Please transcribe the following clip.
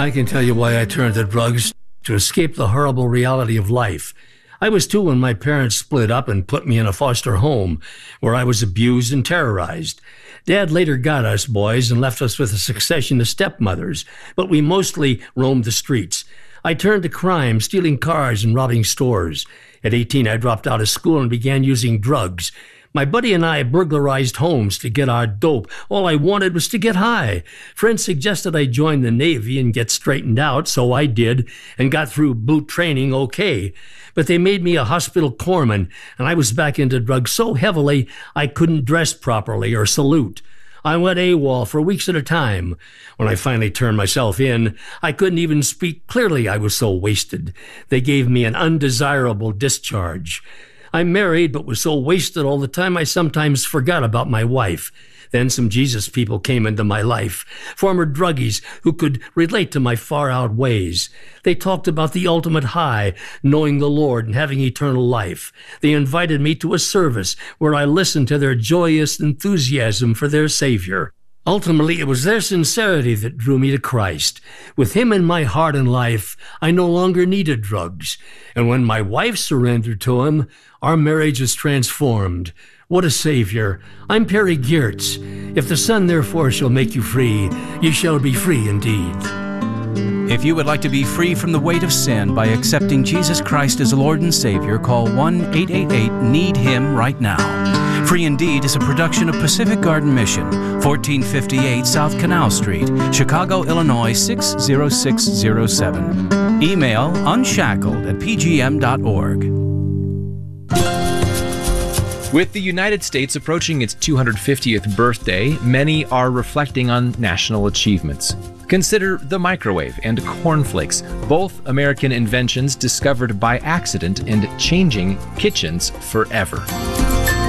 I can tell you why I turned to drugs: to escape the horrible reality of life. I was 2 when my parents split up and put me in a foster home, where I was abused and terrorized. Dad later got us boys and left us with a succession of stepmothers, but we mostly roamed the streets. I turned to crime, stealing cars and robbing stores. At 18, I dropped out of school and began using drugs. My buddy and I burglarized homes to get our dope. All I wanted was to get high. Friends suggested I join the Navy and get straightened out, so I did, and got through boot training okay. But they made me a hospital corpsman, and I was back into drugs so heavily I couldn't dress properly or salute. I went AWOL for weeks at a time. When I finally turned myself in, I couldn't even speak clearly. I was so wasted. They gave me an undesirable discharge. I'm married, but was so wasted all the time I sometimes forgot about my wife. Then some Jesus people came into my life, former druggies who could relate to my far-out ways. They talked about the ultimate high, knowing the Lord and having eternal life. They invited me to a service where I listened to their joyous enthusiasm for their Savior. Ultimately, it was their sincerity that drew me to Christ. With Him in my heart and life, I no longer needed drugs. And when my wife surrendered to Him, our marriage was transformed. What a Savior. I'm Perry Geertz. If the Son therefore shall make you free, you shall be free indeed. If you would like to be free from the weight of sin by accepting Jesus Christ as Lord and Savior, call 1-888-NEED-HIM right now. Free Indeed is a production of Pacific Garden Mission, 1458 South Canal Street, Chicago, Illinois 60607. Email unshackled@pgm.org. With the United States approaching its 250th birthday, many are reflecting on national achievements. Consider the microwave and cornflakes, both American inventions discovered by accident and changing kitchens forever.